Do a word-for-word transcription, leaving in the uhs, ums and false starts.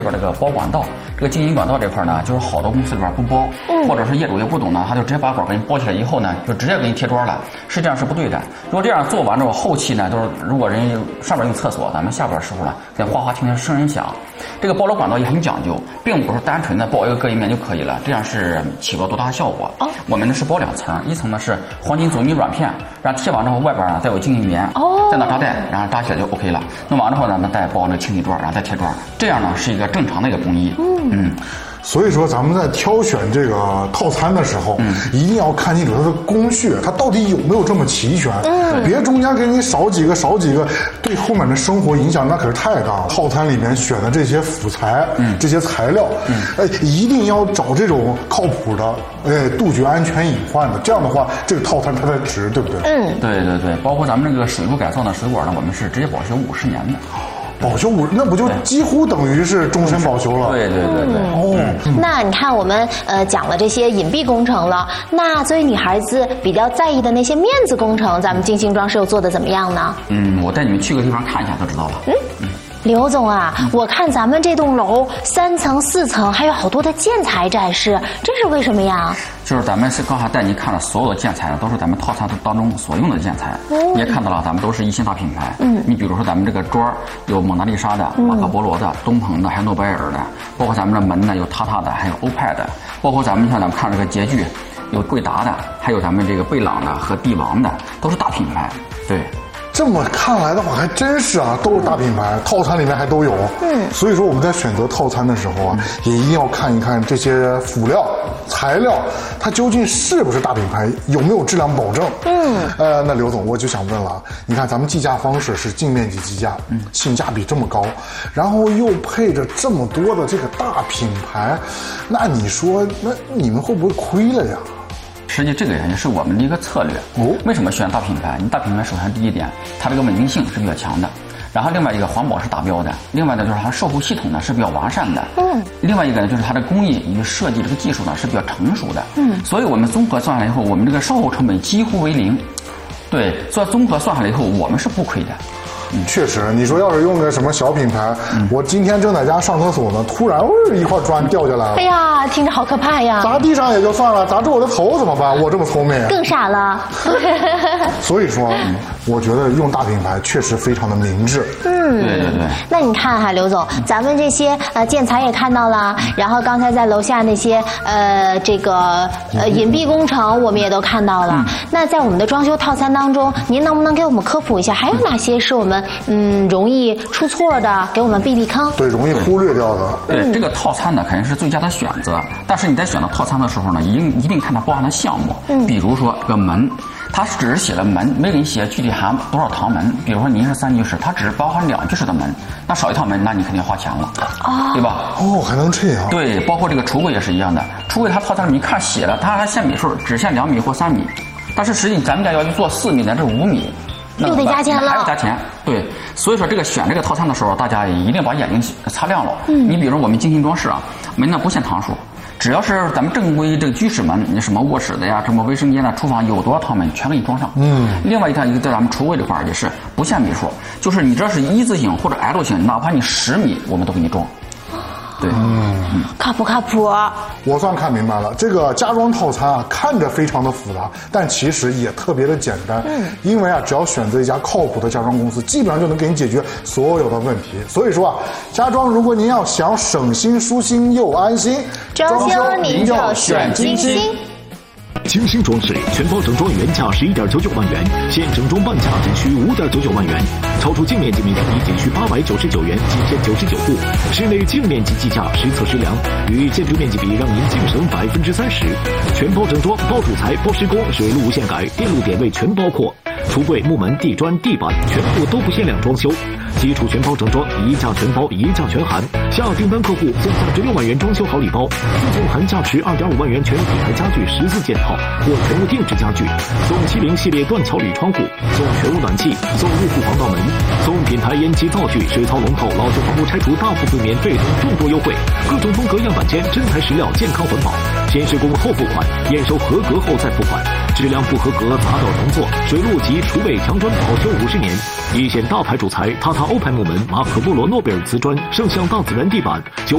里边这个包管道，这个经营管道这块呢，就是好多公司里边不包，嗯，或者是业主也不懂呢，他就直接把管给你包起来以后呢，就直接给你贴砖了，实际上是不对的。如果这样做完之后，后期呢，就是如果人上边用厕所，咱们下边的时候呢，在哗哗听听声音响。这个包楼管道也很讲究，并不是单纯的包一个隔音棉就可以了，这样是起不了多大的效果。哦，我们呢是包两层，一层呢是黄金阻尼软片，然后贴完之后外边呢再有经营棉，哦，再拿扎带，然后扎起来就 OK 了。弄完之后呢，那再包那个清理砖，然后再贴砖，这样呢是一个正常的一个工艺。嗯嗯。 所以说，咱们在挑选这个套餐的时候，嗯，一定要看清楚它的工序，它到底有没有这么齐全。嗯，别中间给你少几个少几个，对后面的生活影响那可是太大了。套餐里面选的这些辅材，嗯，这些材料，嗯，哎，一定要找这种靠谱的，哎，杜绝安全隐患的。这样的话，这个套餐它才值，对不对？ 嗯，对对对，包括咱们这个水路改造的水管呢，我们是直接保修五十年的。 保修五，那不就几乎等于是终身保修了？ 对对对对。 哦，嗯、那你看我们呃讲了这些隐蔽工程了，那作为女孩子比较在意的那些面子工程，咱们金星装饰又做的怎么样呢？ 嗯，我带你们去个地方看一下就知道了。嗯嗯。 刘总啊，嗯、我看咱们这栋楼三层四层还有好多的建材展示，这是为什么呀？ 就是咱们是刚才带您看了所有的建材，都是咱们套餐当中所用的建材。嗯，你也看到了，咱们都是一线大品牌。嗯，你比如说咱们这个砖有蒙娜丽莎的、马可波罗的、东鹏的，还有诺贝尔的，包括咱们的门呢有塔塔的，还有欧派的，包括咱们像咱们看这个洁具，有贵达的，还有咱们这个贝朗的和帝王的，都是大品牌。对。 这么看来的话，还真是啊，都是大品牌，套餐里面还都有。嗯，所以说我们在选择套餐的时候啊，嗯、也一定要看一看这些辅料、材料，它究竟是不是大品牌，有没有质量保证。嗯，呃，那刘总，我就想问了，你看咱们计价方式是净面积计价，嗯，性价比这么高，然后又配着这么多的这个大品牌，那你说，那你们会不会亏了呀？ 实际这个也是我们的一个策略。哦，为什么选大品牌？你大品牌首先第一点，它这个稳定性是比较强的，然后另外一个环保是达标的，另外呢就是它售后系统呢是比较完善的。嗯，另外一个呢就是它的工艺以及设计这个技术呢是比较成熟的。嗯，所以我们综合算下来以后，我们这个售后成本几乎为零。对，所以综合算下来以后，我们是不亏的。 嗯，确实，你说要是用个什么小品牌，嗯、我今天正在家上厕所呢，突然哦一块砖掉下来了， 哎呀，听着好可怕呀！ 砸地上也就算了，砸住我的头怎么办？我这么聪明， 更傻了。 所以说，嗯、我觉得用大品牌确实非常的明智。 嗯， 对对对。 那你看哈，刘总，咱们这些呃建材也看到了，然后刚才在楼下那些呃这个呃隐蔽工程我们也都看到了。嗯、那在我们的装修套餐当中，您能不能给我们科普一下，还有哪些是我们嗯容易出错的，给我们避避坑？ 对，容易忽略掉的。 对，嗯、这个套餐呢肯定是最佳的选择，但是你在选择套餐的时候呢，一定一定看它包含的项目。嗯，比如说这个门，它只是写了门，没给你写具体含多少堂门。比如说您是三居室，它只是包含两居室的门，那少一套门，那你肯定花钱了，哦，对吧？ 哦，还能这样？ 对，包括这个橱柜也是一样的，橱柜它套餐里面一看写了，它还限米数，只限两米或三米，但是实际咱们家要去做四米乃至五米。 又得加钱了， 还要加钱，对，所以说这个选这个套餐的时候，大家一定把眼睛擦亮了。嗯，你比如说我们精心装饰啊，门呢不限堂数，只要是咱们正规这个居室门，你什么卧室的呀，什么卫生间的、厨房有多少套门，全给你装上。嗯，另外一套一个在咱们橱柜这块也是不限米数，就是你这是一字形或者 L 型，哪怕你十米，我们都给你装。对， 嗯，靠谱靠谱。 我算看明白了，这个家装套餐啊，看着非常的复杂，但其实也特别的简单。嗯，因为啊，只要选择一家靠谱的家装公司，基本上就能给你解决所有的问题。所以说啊，家装如果您要想省心、舒心又安心， 装修您就选金星。 金星装饰全包整装原价十一点九九万元，现整装半价仅需五点九九万元，超出净面积面积仅需八百九十九元，仅限九十九户。室内净面积计价实测实量，与建筑面积比让您净省百分之三十。全包整装，包主材、包施工，水路无限改，电路点位全包括。橱柜、木门、地砖、地板全部都不限量装修，基础全包整装，一价全包，一价全含。下订单客户送价值六万元装修好礼包，附送含价值二点五万元全品牌家具十四件套或全屋定制家具，送七零系列断桥铝窗户，送全屋暖气，送入户防盗门，送品牌烟机灶具、水槽龙头、老旧房屋拆除大部分免费等众多优惠，各种风格样板间，真材实料，健康环保，先施工后付款，验收合格后再付款，质量不合格砸倒重做，水路及厨卫墙砖保修五十年，一线大牌主材，塔塔欧派木门、马可波罗诺贝尔瓷砖、圣象大自然地板。